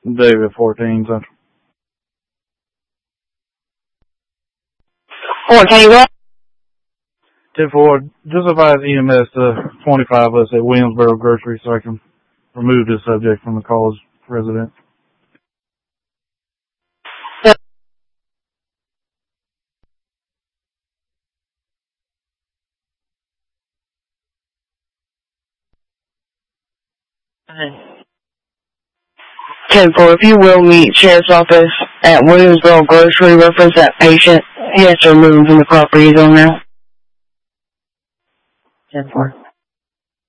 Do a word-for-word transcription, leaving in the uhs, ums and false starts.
David, fourteen Central. fourteen what? ten four, just advise E M S to twenty-five us at Williamsboro Grocery so I can remove this subject from the call's resident. ten four, if you will meet Sheriff's Office at Williamsboro Grocery, reference that patient. He has to remove him from the property zone now. ten four.